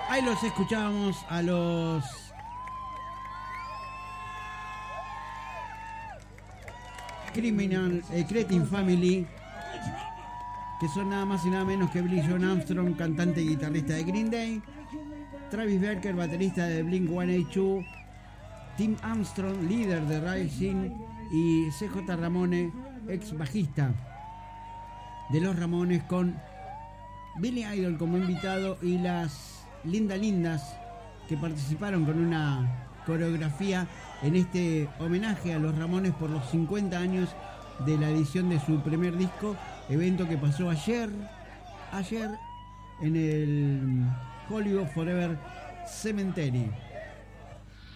Ahí los escuchábamos a los Cretin Family, que son nada más y nada menos que Billy John Armstrong, cantante y guitarrista de Green Day, Travis Barker, baterista de Blink-182, Tim Armstrong, líder de Rising, y CJ Ramone, ex bajista de los Ramones, con Billy Idol como invitado y las Lindas que participaron con una coreografía en este homenaje a los Ramones por los 50 años de la edición de su primer disco, evento que pasó ayer en el Hollywood Forever Cemetery.